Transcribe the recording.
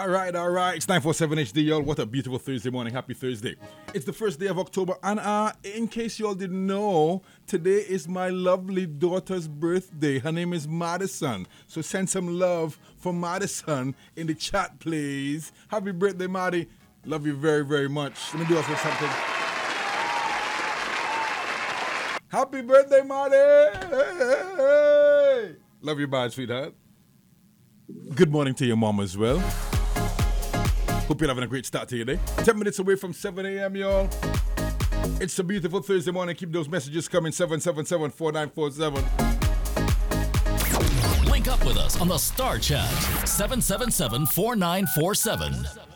All right. It's 947 HD, y'all. What a beautiful Thursday morning. Happy Thursday. It's the first day of October. And in case y'all didn't know, today is my lovely daughter's birthday. Her name is Madison. So send some love for Madison in the chat, please. Happy birthday, Maddie. Love you very, very much. Let me do also something. Happy birthday, Maddie. Hey. Love you, bye, sweetheart. Good morning to your mom as well. Hope you're having a great start to your day. 10 minutes away from 7 a.m., y'all. It's a beautiful Thursday morning. Keep those messages coming. 777-4947. Link up with us on the Star Chat. 777-4947.